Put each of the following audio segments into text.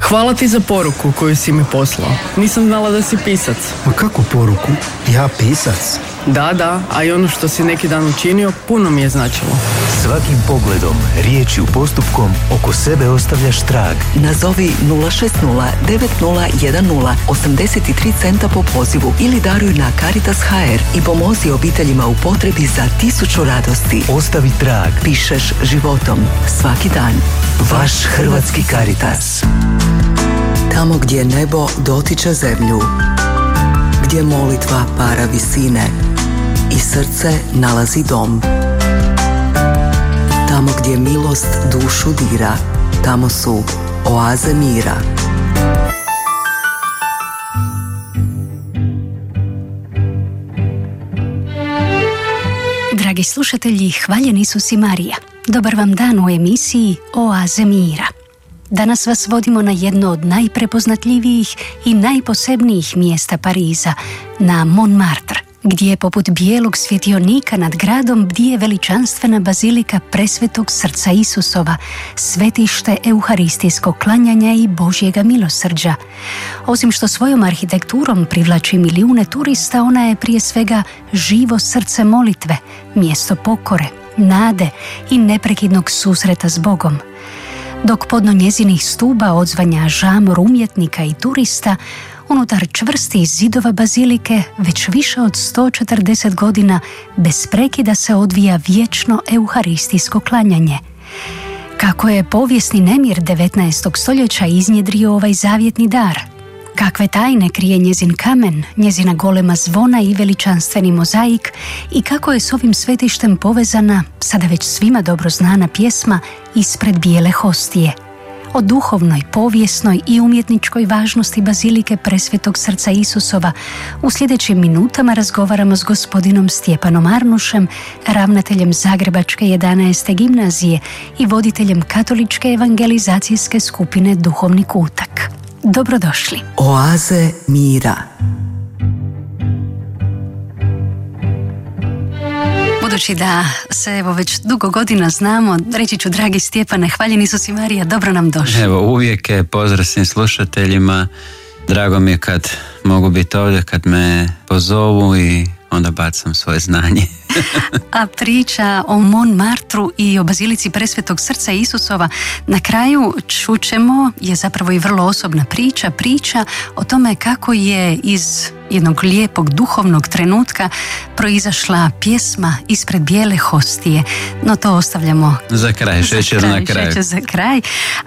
Hvala ti za poruku koju si mi poslao. Nisam znala da si pisac. Ma kakvu poruku? Ja pisac? Da, a i ono što si neki dan učinio puno mi je značilo. Svakim pogledom, riječju, postupkom oko sebe ostavljaš trag. Nazovi 060 9010 83 centa po pozivu ili daruj na Caritas HR i pomozi obiteljima u potrebi za 1000 radosti. Ostavi trag. Pišeš životom svaki dan. Vaš Hrvatski Caritas. Tamo gdje nebo dotiče zemlju, gdje molitva para visine i srce nalazi dom. Tamo gdje milost dušu dira, tamo su oaze mira. Dragi slušatelji, hvaljen Isus i Marija. Dobar vam dan u emisiji Oaze mira. Danas vas vodimo na jedno od najprepoznatljivijih i najposebnijih mjesta Pariza, na Montmartre, gdje je poput bijelog svjetionika nad gradom bdije veličanstvena bazilika Presvetog srca Isusova, svetište euharistijskog klanjanja i Božjega milosrđa. Osim što svojom arhitekturom privlači milijune turista, ona je prije svega živo srce molitve, mjesto pokore, nade i neprekidnog susreta s Bogom. Dok podno njezinih stuba odzvanja žamor umjetnika i turista, unutar čvrstih zidova bazilike već više od 140 godina bez prekida se odvija vječno euharistijsko klanjanje. Kako je povijesni nemir 19. stoljeća iznjedrio ovaj zavjetni dar? Kakve tajne krije njezin kamen, njezina golema zvona i veličanstveni mozaik i kako je s ovim svetištem povezana, sada već svima dobro znana pjesma Ispred bijele hostije. O duhovnoj, povijesnoj i umjetničkoj važnosti bazilike Presvetog srca Isusova u sljedećim minutama razgovaramo s gospodinom Stjepanom Arnušem, ravnateljem Zagrebačke 11. gimnazije i voditeljem katoličke evangelizacijske skupine Duhovni kutak. Dobrodošli. Oaze mira. Budući da se evo već dugo godina znamo, reći ću dragi Stjepane, hvaljen Isus i Marija, dobro nam došli. Evo, uvijek je pozdrav svim slušateljima. Drago mi je kad mogu biti ovdje, kad me pozovu i onda bacam svoje znanje. A priča o Montmartru i o bazilici Presvetog srca Isusova na kraju čućemo je zapravo i vrlo osobna priča o tome kako je iz jednog lijepog duhovnog trenutka proizašla pjesma Ispred bijele hostije, no to ostavljamo za kraj, šećer za kraj.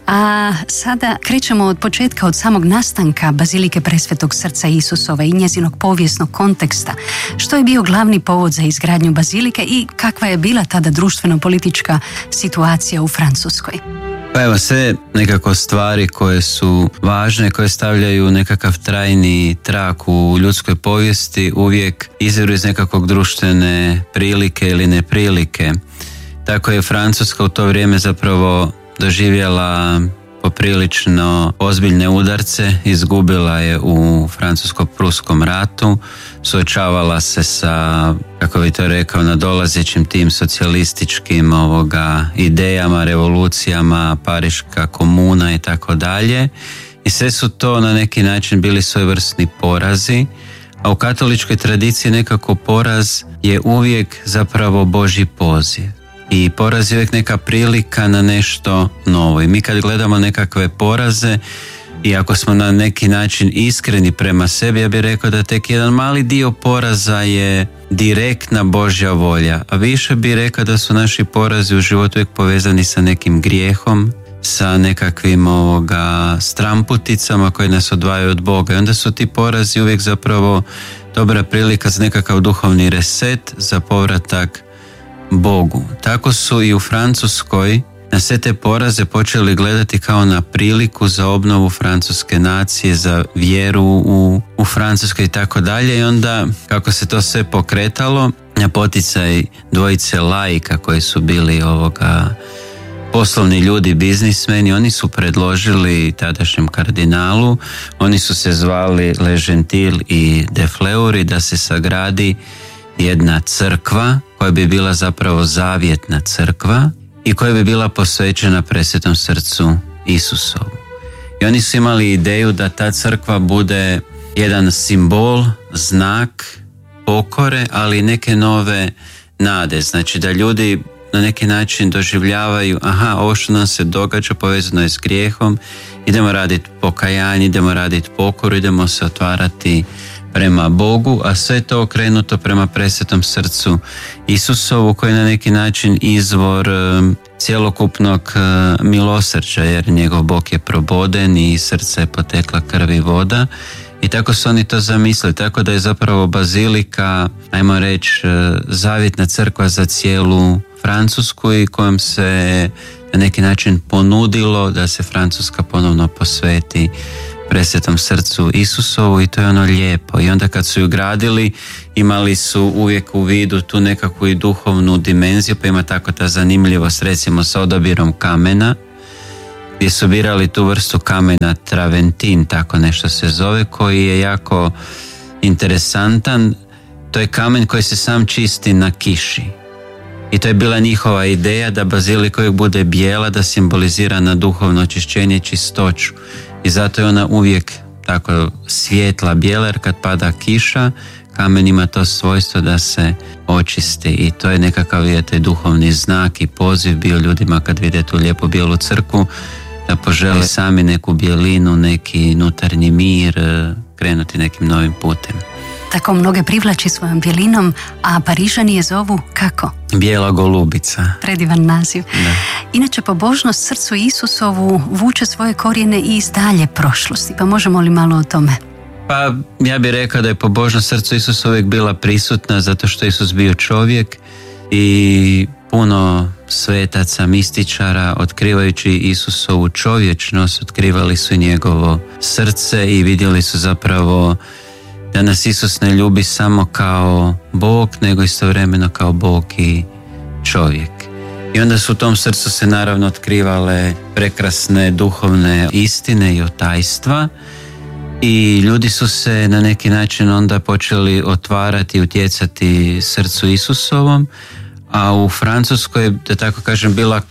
A sada krećemo od početka, od samog nastanka bazilike Presvetog srca Isusova i njezinog povijesnog konteksta. Što je bio glavni povod za izgradnju bazilike i kakva je bila tada društveno-politička situacija u Francuskoj? Pa evo, sve nekako stvari koje su važne, koje stavljaju nekakav trajni trak u ljudskoj povijesti, uvijek izviru iz nekakvog društvene prilike ili neprilike. Tako je Francuska u to vrijeme zapravo doživjela poprilično ozbiljne udarce, izgubila je u Francusko-Pruskom ratu, suočavala se sa, kako bi to rekao, nadolazećim tim socijalističkim idejama, revolucijama, Pariška komuna i tako dalje. I sve su to na neki način bili svojevrsni porazi, a u katoličkoj tradiciji nekako poraz je uvijek zapravo Božji poziv. I poraz je uvijek neka prilika na nešto novo. I mi kad gledamo nekakve poraze i ako smo na neki način iskreni prema sebi, ja bih rekao da tek jedan mali dio poraza je direktna Božja volja. A više bih rekao da su naši porazi u životu uvijek povezani sa nekim grijehom, sa nekakvim stramputicama koje nas odvajaju od Boga. I onda su ti porazi uvijek zapravo dobra prilika za nekakav duhovni reset, za povratak Bogu. Tako su i u Francuskoj na sve te poraze počeli gledati kao na priliku za obnovu francuske nacije, za vjeru u Francuskoj i tako dalje. I onda kako se to sve pokretalo, na poticaj dvojice laika koji su bili poslovni ljudi, biznismeni, oni su predložili tadašnjem kardinalu, oni su se zvali Le Gentil i De Fleury, da se sagradi jedna crkva koja bi bila zapravo zavjetna crkva i koja bi bila posvećena Presvetom srcu Isusovu. I oni su imali ideju da ta crkva bude jedan simbol, znak pokore, ali i neke nove nade. Znači da ljudi na neki način doživljavaju, aha, ovo što nam se događa povezano je s grijehom, idemo raditi pokajanje, idemo raditi pokoru, idemo se otvarati prema Bogu, a sve to okrenuto prema presvetom srcu Isusovu, koji je na neki način izvor cjelokupnog milosrđa, jer njegov Bog je proboden i srce je potekla krv i voda. I tako su oni to zamislili, tako da je zapravo bazilika, ajmo reći, zavjetna crkva za cijelu Francusku i kojom se na neki način ponudilo da se Francuska ponovno posveti presvetom srcu Isusovu, i to je ono lijepo. I onda kad su ju gradili, imali su uvijek u vidu tu nekakvu i duhovnu dimenziju, pa ima tako ta zanimljivost recimo sa odabirom kamena, gdje su birali tu vrstu kamena traventin, tako nešto se zove, koji je jako interesantan. To je kamen koji se sam čisti na kiši. I to je bila njihova ideja da bazilika uvijek bude bijela, da simbolizira na duhovno očišćenje i čistoću. I zato je ona uvijek tako svijetla, bijela, jer kad pada kiša, kamen ima to svojstvo da se očisti. I to je nekakav taj duhovni znak i poziv bio ljudima kad vide tu lijepu bijelu crkvu, da požele sami neku bijelinu, neki unutarnji mir, krenuti nekim novim putem. Tako mnoge privlači svojom bijelinom, a Parižani je zovu kako? Bijela golubica. Predivan naziv. Da. Inače, pobožnost srcu Isusovu vuče svoje korijene i iz dalje prošlosti, pa možemo li malo o tome? Pa ja bih rekao da je pobožnost srcu Isusa uvijek bila prisutna, zato što je Isus bio čovjek i puno svetaca, mističara, otkrivajući Isusovu čovječnost, otkrivali su njegovo srce i vidjeli su zapravo da nas Isus ne ljubi samo kao Bog, nego istovremeno kao Bog i čovjek. I onda su u tom srcu se naravno otkrivale prekrasne duhovne istine i tajstva, i ljudi su se na neki način onda počeli otvarati i utjecati srcu Isusovom, a u Francuskoj, da tako kažem, bila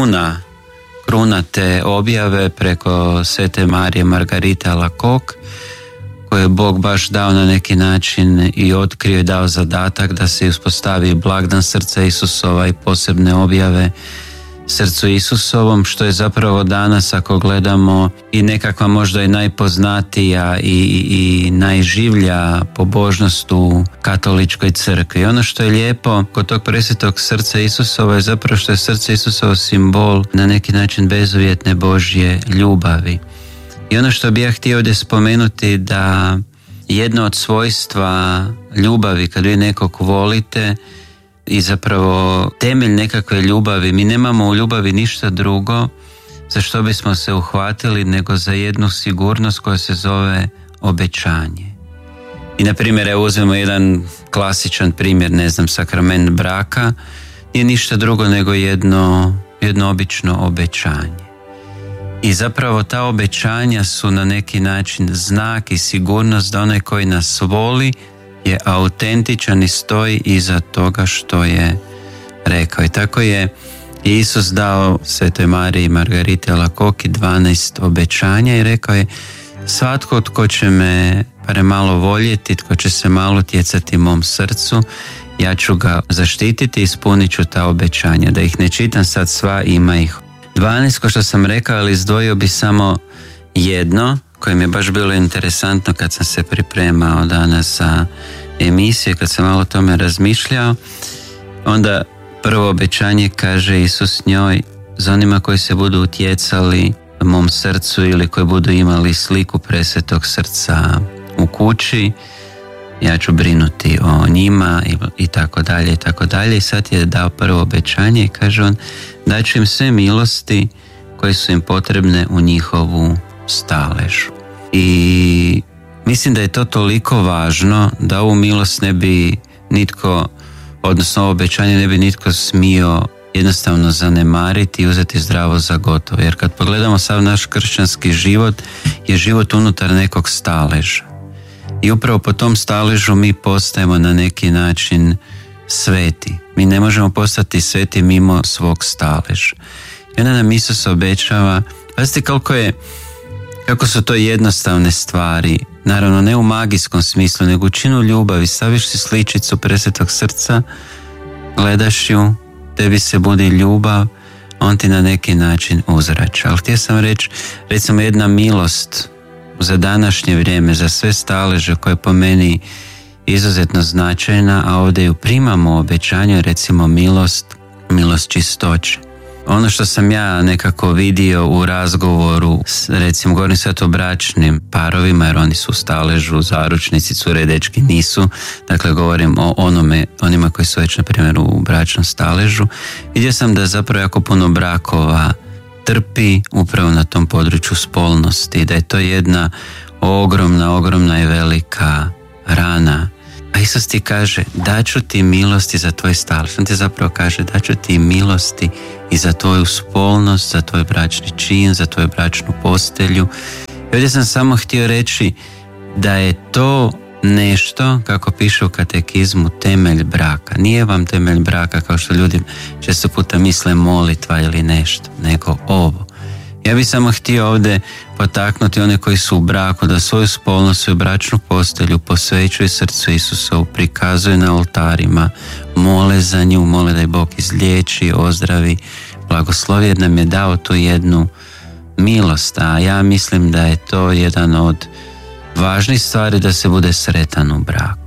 kruna te objave preko Svete Marije Margarite Alacoque, koje je Bog baš dao na neki način i otkrio i dao zadatak da se uspostavi blagdan srca Isusova i posebne objave srcu Isusovom, što je zapravo danas, ako gledamo, i nekakva možda i najpoznatija i najživlja pobožnost u katoličkoj crkvi. I ono što je lijepo kod tog presvetog srca Isusova je zapravo što je srce Isusovo simbol na neki način bezuvjetne Božje ljubavi. I ono što bih ja htio ovdje spomenuti, da jedno od svojstva ljubavi, kad vi nekog volite, i zapravo temelj nekakve ljubavi, mi nemamo u ljubavi ništa drugo za što bismo se uhvatili nego za jednu sigurnost koja se zove obećanje. I na primjer, evo uzmemo jedan klasičan primjer, sakrament braka, nije ništa drugo nego jedno obično obećanje. I zapravo ta obećanja su na neki način znak i sigurnost da onaj koji nas voli je autentičan i stoji iza toga što je rekao. I tako je Isus dao Svetoj Mariji Margarite Alacoque 12 obećanja i rekao je: svatko tko će me barem malo voljeti, tko će se malo utjecati mom srcu, ja ću ga zaštititi i ispunit ću ta obećanja. Da ih ne čitam sad sva, ima ih 12, ko što sam rekao, ali izdvojio bi samo jedno koje mi je baš bilo interesantno kad sam se pripremao danas za emisiju, kad sam malo o tome razmišljao. Onda prvo obećanje kaže Isus njoj: za onima koji se budu utjecali mom srcu ili koji budu imali sliku presvetog srca u kući, ja ću brinuti o njima i tako dalje i tako dalje. I sad je dao prvo obećanje i kaže on: daću im sve milosti koje su im potrebne u njihovu stalež. I mislim da je to toliko važno da ovu milost ne bi nitko, odnosno ovo obećanje ne bi nitko smio jednostavno zanemariti i uzeti zdravo za gotovo. Jer kad pogledamo sav naš kršćanski život, je život unutar nekog staleža. I upravo po tom staležu mi postajemo na neki način sveti. Mi ne možemo postati sveti mimo svog staleža. I onda nam Isus obećava, pazite koliko je, Kako su to jednostavne stvari, naravno ne u magijskom smislu, nego u činu ljubavi. Staviš si sličicu Presvetog srca, gledaš ju, tebi se budi ljubav, on ti na neki način uzvraća. Ali htio sam reći, recimo jedna milost za današnje vrijeme, za sve staleže koje po meni izuzetno značajna, a ovdje ju primamo u obećanju, recimo milost čistoće. Ono što sam ja nekako vidio u razgovoru, recimo govorim sad o bračnim parovima, jer oni su u staležu, zaručnici, cure, dečki nisu, dakle govorim o onima koji su već na primjer u bračnom staležu. Vidio sam da zapravo jako puno brakova trpi upravo na tom području spolnosti, da je to jedna ogromna i velika rana. A Isus ti kaže, daću ti milosti za tvoj stalež. On ti zapravo kaže, daću ti milosti i za tvoju spolnost, za tvoj bračni čin, za tvoju bračnu postelju. I ovdje sam samo htio reći da je to nešto, kako piše u katekizmu, temelj braka. Nije vam temelj braka, kao što ljudi često puta misle, molitva ili nešto, nego ovo. Ja bih samo htio ovdje potaknuti one koji su u braku da svoju spolnost, svoju bračnu postelju posvećuju srcu Isusovu, prikazuju na oltarima, mole za nju, mole da je Bog izliječi, ozdravi, blagoslovi, jer nam je dao tu jednu milost, a ja mislim da je to jedan od važnih stvari da se bude sretan u braku.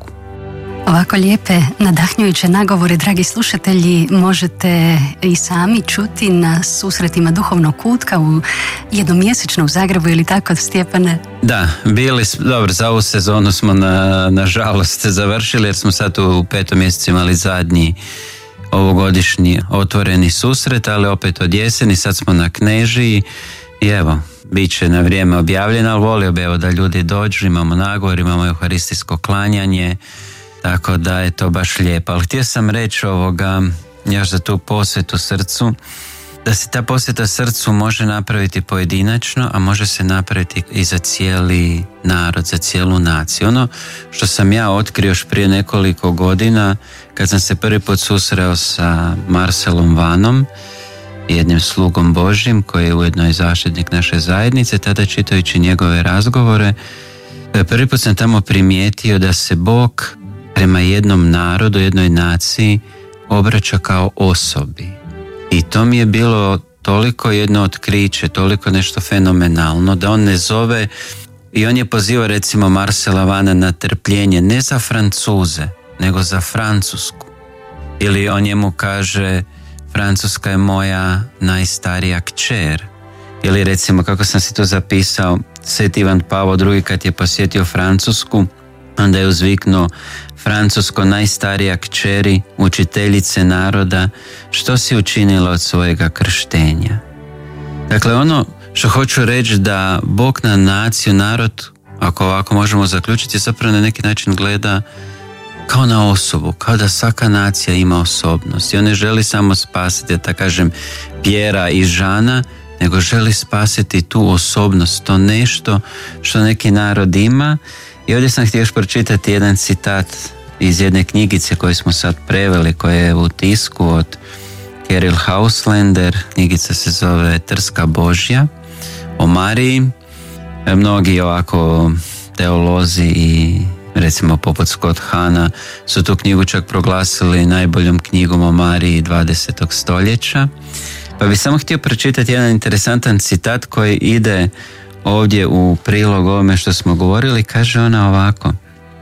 Ovako lijepe, nadahnjujuće nagovore, dragi slušatelji, možete i sami čuti na susretima Duhovnog kutka u jednomjesečno u Zagrebu, ili tako, Stjepane? Da, dobro, za ovu sezonu smo nažalost završili, jer smo sad u 5. mjesecu imali zadnji ovogodišnji otvoreni susret, ali opet od jeseni, sad smo na Knežiji i evo, bit će na vrijeme objavljeno, ali volio bi da ljudi dođu, imamo nagovor, imamo euharistijsko klanjanje, tako da je to baš lijepo. Ali htio sam reći još za tu posvetu srcu, da se ta posveta srcu može napraviti pojedinačno, a može se napraviti i za cijeli narod, za cijelu naciju. Ono što sam ja otkrio još prije nekoliko godina, kad sam se prvi put susreo sa Marcelom Vanom, jednim slugom Božjim, koji je ujedno i zaštitnik naše zajednice, tada čitajući njegove razgovore, prvi put sam tamo primijetio da se Bog prema jednom narodu, jednoj naciji obraća kao osobi. I to mi je bilo toliko jedno otkriće, toliko nešto fenomenalno, da on ne zove, i on je pozivao recimo Marcela Vana na trpljenje ne za Francuze, nego za Francusku. Ili on njemu kaže, Francuska je moja najstarija kćer. Ili recimo, kako sam si to zapisao, Sveti Ivan Pavao II kad je posjetio Francusku, onda je uzviknuo, Francusko, najstarija kćeri, učiteljice naroda, što si učinila od svojega krštenja? Dakle, ono što hoću reći, da Bog na naciju, narod, ako ovako možemo zaključiti, zapravo na neki način gleda kao na osobu, kao da svaka nacija ima osobnost. I on ne želi samo spasiti, da kažem, Pjera i Žana, nego želi spasiti tu osobnost, to nešto što neki narod ima. I ovdje sam htio još pročitati jedan citat iz jedne knjigice koju smo sad preveli, koja je u tisku od Keril Hauslander. Knjigica se zove Trska Božja, o Mariji. Mnogi ovako teolozi i recimo poput Scott Hana su tu knjigu čak proglasili najboljom knjigom o Mariji 20. stoljeća. Pa bih samo htio pročitati jedan interesantan citat koji ide ovdje u prilog ovome što smo govorili. Kaže ona ovako: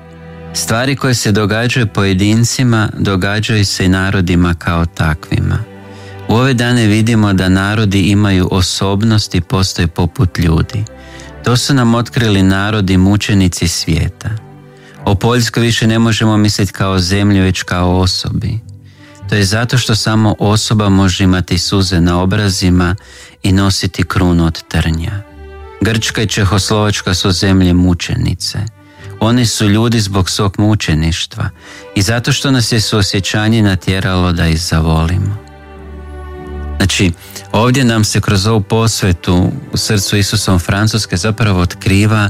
stvari koje se događaju pojedincima, događaju se i narodima kao takvima. U ove dane vidimo da narodi imaju osobnost i postoje poput ljudi. To su nam otkrili narodi mučenici svijeta. O Poljskoj više ne možemo misliti kao zemlji, već kao osobi. To je zato što samo osoba može imati suze na obrazima i nositi krunu od trnja. Grčka i Čehoslovačka su zemlje mučenice. Oni su ljudi zbog svog mučeništva i zato što nas je suosjećanje natjeralo da ih zavolimo. Znači, ovdje nam se kroz ovu posvetu u srcu Isusovom Francuske zapravo otkriva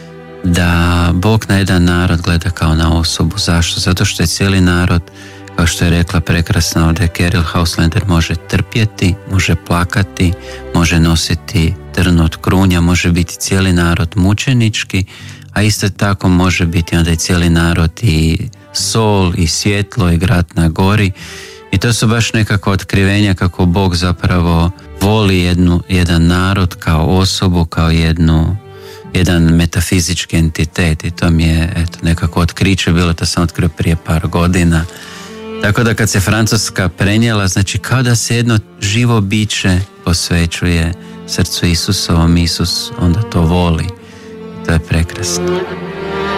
da Bog na jedan narod gleda kao na osobu. Zašto? Zato što je cijeli narod, kao što je rekla prekrasno ovdje Keril Hauslander, može trpjeti, može plakati, može nositi trn od krunja, može biti cijeli narod mučenički, a isto tako može biti onda i cijeli narod i sol i svjetlo i grad na gori. I to su baš nekako otkrivenja kako Bog zapravo voli jedan narod kao osobu, kao jedan metafizički entitet, i to mi je nekako otkriće bilo, to sam otkrio prije par godina. Tako da kad se Francuska prenijela, znači kao da se jedno živo biće posvećuje srcu Isusovom, Isus onda to voli. To je prekrasno.